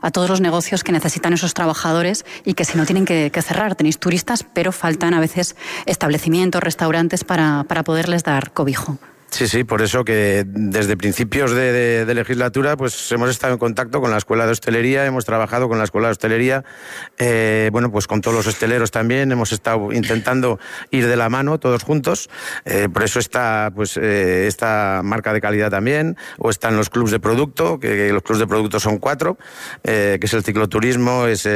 a todos los negocios que necesitan esos trabajadores y que si no tienen que cerrar. Tenéis turistas, pero faltan a veces establecimientos, restaurantes para poderles dar cobijo. Sí, por eso que desde principios de legislatura pues hemos estado en contacto con la Escuela de Hostelería, hemos trabajado con la Escuela de Hostelería, pues con todos los hosteleros también, hemos estado intentando ir de la mano todos juntos, por eso está esta marca de calidad también, o están los clubs de producto, que los clubs de producto son 4, que es el cicloturismo, es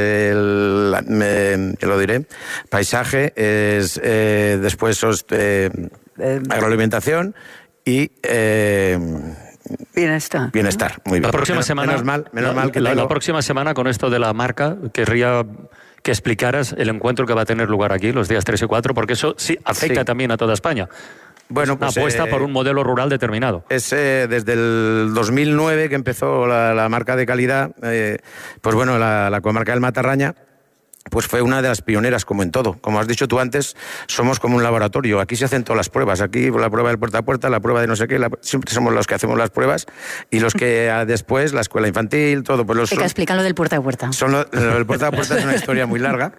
paisaje, es después agroalimentación y bienestar. Muy bien. La próxima semana, menos mal que la próxima semana, con esto de la marca, querría que explicaras el encuentro que va a tener lugar aquí los días 3 y 4, porque eso sí afecta también a toda España. Bueno, pues, una apuesta por un modelo rural determinado. Es desde el 2009 que empezó la marca de calidad, la comarca del Matarraña pues fue una de las pioneras, como en todo. Como has dicho tú antes, somos como un laboratorio. Aquí se hacen todas las pruebas. Aquí la prueba del puerta a puerta, la prueba de no sé qué, siempre somos los que hacemos las pruebas y los que después, la escuela infantil, todo. Pues que explican lo del puerta a puerta. Lo del puerta a puerta es una historia muy larga.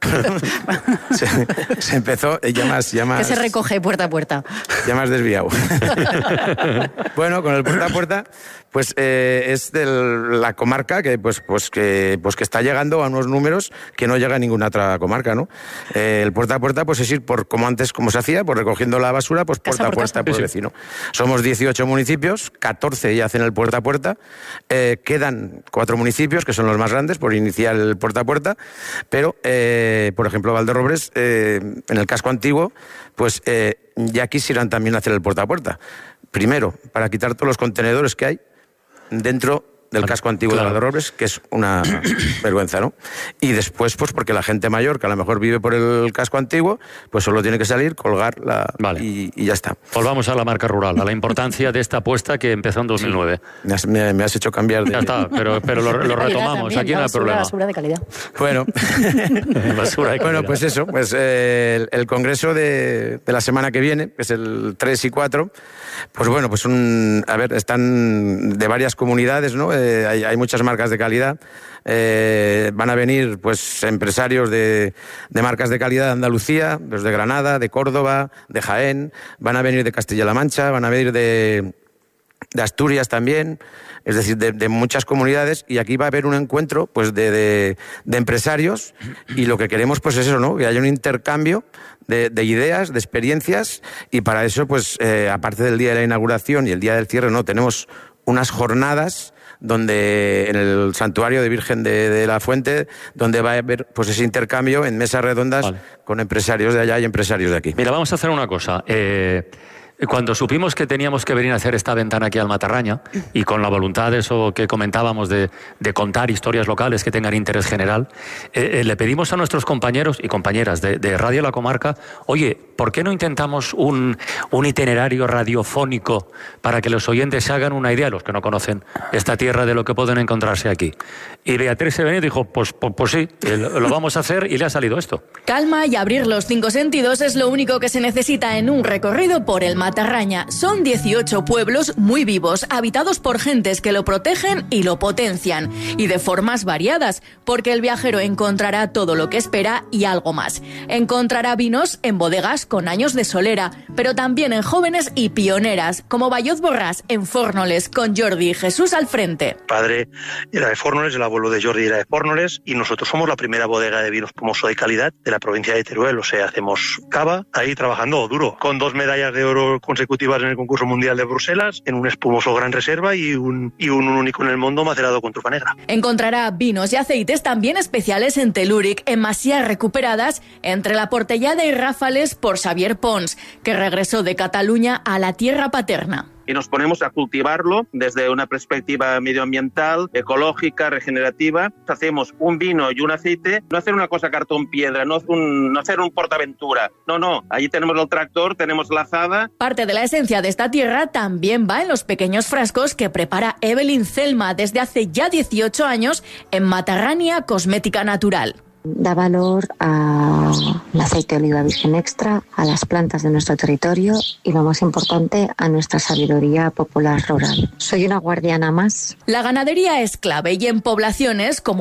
se empezó, ya más... ¿Qué se recoge puerta a puerta? Ya más desviado. Bueno, con el puerta a puerta, pues es de la comarca que que está llegando a unos números que no llega a ninguna otra comarca, ¿no? El puerta a puerta, pues es ir por, como antes, como se hacía, pues recogiendo la basura, pues puerta a puerta por el vecino. Somos 18 municipios, 14 ya hacen el puerta a puerta, quedan 4 municipios, que son los más grandes, por iniciar el puerta a puerta, pero, por ejemplo, Valderrobres, en el casco antiguo, pues ya quisieran también hacer el puerta a puerta. Primero, para quitar todos los contenedores que hay dentro del casco antiguo de Valderrobres, que es una vergüenza, ¿no? Y después, pues porque la gente mayor, que a lo mejor vive por el casco antiguo, pues solo tiene que salir, colgar y ya está. Volvamos a la marca rural, a la importancia de esta apuesta que empezó en 2009. Sí. Me has hecho cambiar de... Ya está, pero lo retomamos, aquí no hay problema. Basura de calidad. Bueno, basura de calidad. Bueno, pues eso, pues el congreso de la semana que viene, que es el 3 y 4, pues bueno, pues están de varias comunidades, ¿no? Hay muchas marcas de calidad. Van a venir pues empresarios de marcas de calidad de Andalucía, pues de Granada, de Córdoba, de Jaén, van a venir de Castilla-La Mancha, van a venir de Asturias también, es decir, de muchas comunidades, y aquí va a haber un encuentro pues de empresarios, y lo que queremos pues es eso, ¿no? Que haya un intercambio de ideas, de experiencias, y para eso pues aparte del día de la inauguración y el día del cierre, no, tenemos unas jornadas donde en el santuario de Virgen de la Fuente, donde va a haber pues ese intercambio en mesas redondas con empresarios de allá y empresarios de aquí. Mira, vamos a hacer una cosa. Cuando supimos que teníamos que venir a hacer esta ventana aquí al Matarraña, y con la voluntad de eso que comentábamos de contar historias locales que tengan interés general, le pedimos a nuestros compañeros y compañeras de Radio La Comarca, oye, ¿por qué no intentamos un itinerario radiofónico para que los oyentes se hagan una idea, los que no conocen esta tierra, de lo que pueden encontrarse aquí? Y Beatriz se venía y dijo, pues sí, lo vamos a hacer, y le ha salido esto. Calma y abrir los 5 sentidos es lo único que se necesita en un recorrido por el Matarraña. Son 18 pueblos muy vivos, habitados por gentes que lo protegen y lo potencian, y de formas variadas, porque el viajero encontrará todo lo que espera y algo más. Encontrará vinos en bodegas con años de solera, pero también en jóvenes y pioneras, como Bayot Borràs en Fórnoles, con Jordi y Jesús al frente. Padre era de Fórnoles, el abuelo de Jordi era de Fórnoles, y nosotros somos la primera bodega de vino espumoso de calidad de la provincia de Teruel. O sea, hacemos cava ahí trabajando duro, con 2 medallas de oro consecutivas en el concurso mundial de Bruselas, en un espumoso gran reserva y un único en el mundo macerado con trufa negra. Encontrará vinos y aceites también especiales en Telúric, en masías recuperadas entre la Portellada y Ráfales por Xavier Pons, que regresó de Cataluña a la tierra paterna. Y nos ponemos a cultivarlo desde una perspectiva medioambiental, ecológica, regenerativa. Hacemos un vino y un aceite, no hacer una cosa cartón piedra, no hacer un Portaventura. No, allí tenemos el tractor, tenemos la azada. Parte de la esencia de esta tierra también va en los pequeños frascos que prepara Evelyn Celma desde hace ya 18 años en Matarrania Cosmética Natural. Da valor al aceite de oliva virgen extra, a las plantas de nuestro territorio y, lo más importante, a nuestra sabiduría popular rural. Soy una guardiana más. La ganadería es clave, y en poblaciones como